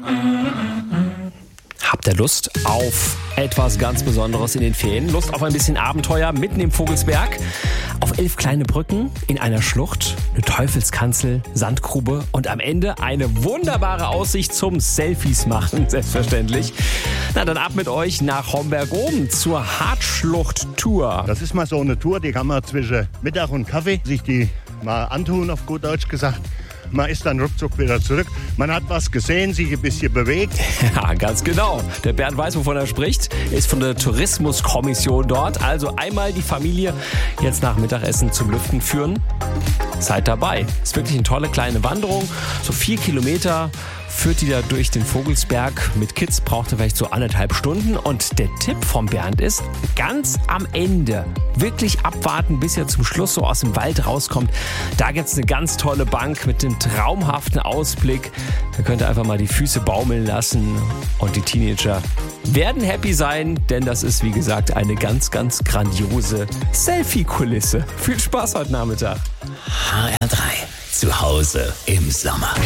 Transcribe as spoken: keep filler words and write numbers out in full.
Habt ihr Lust auf etwas ganz Besonderes in den Ferien? Lust auf ein bisschen Abenteuer mitten im Vogelsberg? Auf elf kleine Brücken, in einer Schlucht, eine Teufelskanzel, Sandgrube und am Ende eine wunderbare Aussicht zum Selfies machen, selbstverständlich. Na, dann ab mit euch nach Homberg-Oben zur Hartschlucht-Tour. Das ist mal so eine Tour, die kann man zwischen Mittag und Kaffee sich die mal antun, auf gut Deutsch gesagt. Man ist dann ruckzuck wieder zurück. Man hat was gesehen, sich ein bisschen bewegt. Ja, ganz genau. Der Bernd weiß, wovon er spricht. Er ist von der Tourismuskommission dort. Also einmal die Familie jetzt nach Mittagessen zum Lüften führen. Seid dabei. Ist wirklich eine tolle kleine Wanderung. So vier Kilometer führt die da durch den Vogelsberg. Mit Kids braucht er vielleicht so anderthalb Stunden. Und der Tipp vom Bernd ist, ganz am Ende wirklich abwarten, bis er zum Schluss so aus dem Wald rauskommt. Da gibt es eine ganz tolle Bank mit einem traumhaften Ausblick. Da könnt ihr einfach mal die Füße baumeln lassen. Und die Teenager werden happy sein, denn das ist, wie gesagt, eine ganz, ganz grandiose Selfie-Kulisse. Viel Spaß heute Nachmittag. H R drei. Zu Hause im Sommer.